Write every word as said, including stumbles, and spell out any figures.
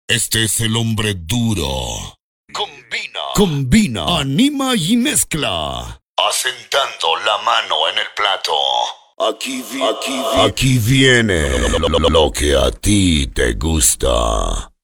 Este es el hombre duro. Combina. Combina. Anima y mezcla. Asentando la mano en el plato. Aquí, vi aquí, vi aquí viene lo, lo, lo que a ti te gusta.